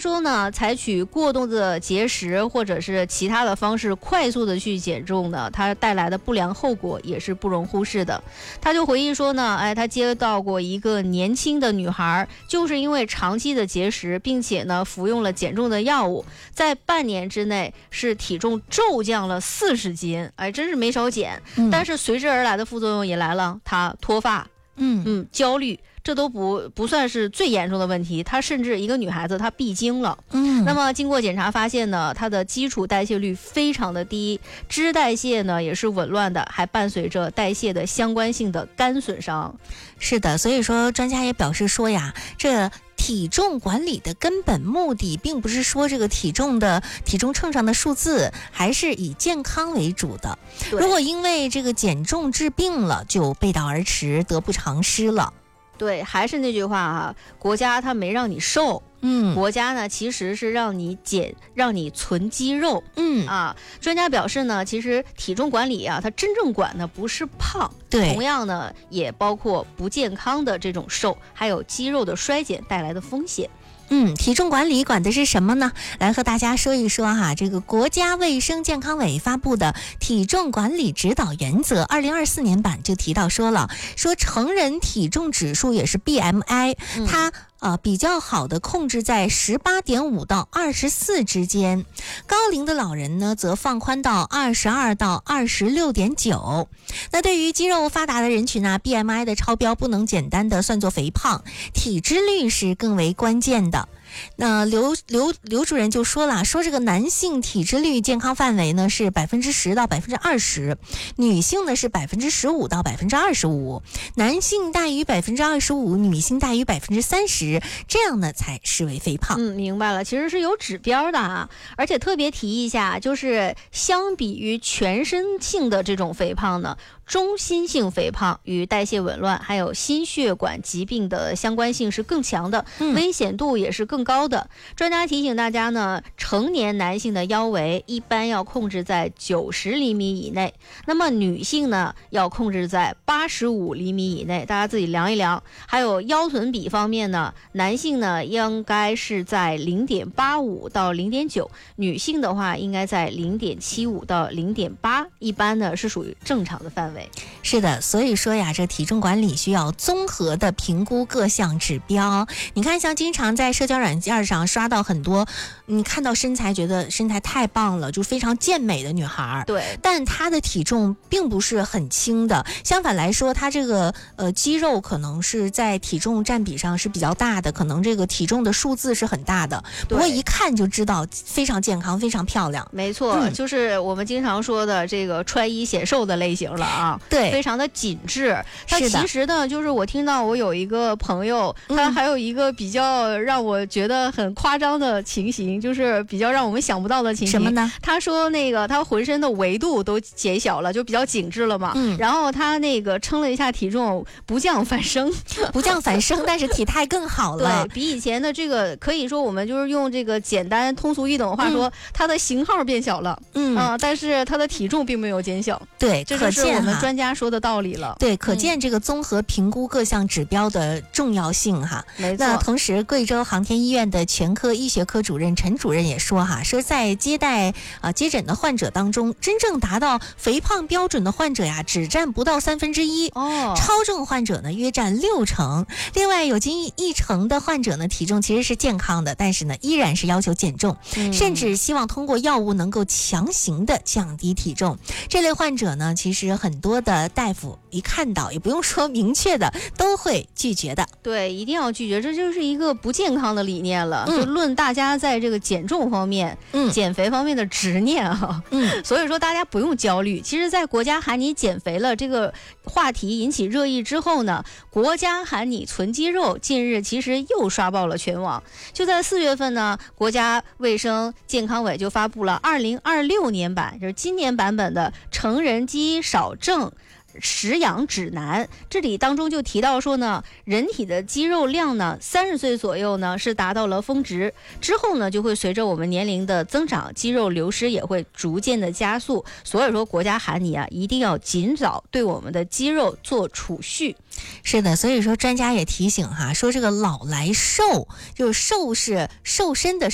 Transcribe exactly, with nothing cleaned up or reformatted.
说呢，采取过度的节食或者是其他的方式快速的去减重呢，它带来的不良后果也是不容忽视的。他就回忆说呢，哎，他接到过一个年轻的女孩，就是因为长期的节食，并且呢服用了减重的药物，在半年之内是体重骤降了四十斤，哎，真是没少减。嗯、但是随之而来的副作用也来了，他脱发，嗯嗯，焦虑。这都不不算是最严重的问题，她甚至一个女孩子她闭经了。嗯，那么经过检查发现呢，她的基础代谢率非常的低，脂代谢呢也是紊乱的，还伴随着代谢的相关性的肝损伤。 是的，所以说专家也表示说呀，这体重管理的根本目的并不是说这个体重的体重秤上的数字，还是以健康为主的。如果因为这个减重治病了，就背道而驰，得不偿失了。 对，还是那句话哈，国家它没让你瘦，嗯，国家呢其实是让你减，让你存肌肉，嗯啊。专家表示呢，其实体重管理啊，它真正管的不是胖，对，同样呢也包括不健康的这种瘦，还有肌肉的衰减带来的风险。 嗯，体重管理管的是什么呢？来和大家说一说哈，这个国家卫生健康委发布的体重管理指导原则二零二四年版就提到说了，说成人体重指数也是 B M I，、嗯、它呃，比较好的控制在 十八点五 到二十四之间，高龄的老人呢则放宽到二十二到二十六点九。那对于肌肉发达的人群呢、啊、B M I 的超标不能简单的算作肥胖，体脂率是更为关键的。那刘刘刘主任就说了，说这个男性体脂率健康范围呢是百分之十到百分之二十，女性呢是百分之十五到百分之二十五，男性大于百分之二十五，女性大于百分之三十，这样呢才视为肥胖。 嗯，明白了，其实是有指标的啊，而且特别提一下，就是相比于全身性的这种肥胖呢，中心性肥胖与代谢紊乱还有心血管疾病的相关性是更强的，嗯、危险度也是更高的。专家提醒大家呢，成年男性的腰围一般要控制在九十厘米以内，那么女性呢要控制在八十五厘米以内，大家自己量一量。还有腰臀比方面呢，男性呢应该是在 零点八五 到 零点九， 女性的话应该在 零点七五 到 零点八， 一般呢是属于正常的范围。 是的，所以说呀，这体重管理需要综合的评估各项指标。你看，像经常在社交软件上刷到很多，你看到身材觉得身材太棒了，就非常健美的女孩，对，但她的体重并不是很轻的，相反来说，她这个呃肌肉可能是在体重占比上是比较大的，可能这个体重的数字是很大的，不过一看就知道非常健康，非常漂亮。 没错、嗯，就是我们经常说的这个穿衣显瘦的类型了啊。 对， 非常的紧致。它其实呢，就是我听到我有一个朋友，他还有一个比较让我觉得很夸张的情形，就是比较让我们想不到的情形。 什么呢？ 他说那个他浑身的维度都减小了，就比较紧致了嘛。嗯。然后他那个称了一下体重，不降反升， 不降反升，但是体态更好了。 对，比以前的这个可以说我们就是用这个简单通俗易懂的话说，他、嗯、的型号变小了。嗯啊、呃，但是他的体重并没有减小。 对， 这就是我们专家说的道理了。 对，可见这个综合评估各项指标的重要性哈。 没错。 那同时，贵州航天医院的全科医学科主任陈主任也说哈，说在接待啊、呃、接诊的患者当中，真正达到肥胖标准的患者呀，只占不到三分之一。哦。超重患者呢，约占六成。另外，有近一成的患者呢，体重其实是健康的，但是呢，依然是要求减重，嗯、甚至希望通过药物能够强行的降低体重。这类患者呢，其实很多的大夫一看到，也不用说明确的，都会拒绝的。 对，一定要拒绝，这就是一个不健康的理念了。嗯、就论大家在这个减重方面、嗯、减肥方面的执念啊。嗯，所以说大家不用焦虑。其实，在国家喊你减肥了这个话题引起热议之后呢，国家喊你存肌肉，近日其实又刷爆了全网。就在四月份呢，国家卫生健康委就发布了二零二六年版，就是今年版本的成人肌少症食养指南，这里当中就提到说呢，人体的肌肉量呢，三十岁左右呢是达到了峰值，之后呢就会随着我们年龄的增长，肌肉流失也会逐渐的加速。所以说，国家喊你啊，一定要尽早对我们的肌肉做储蓄。 是的，所以说专家也提醒哈，说这个老来瘦，就是瘦是瘦身的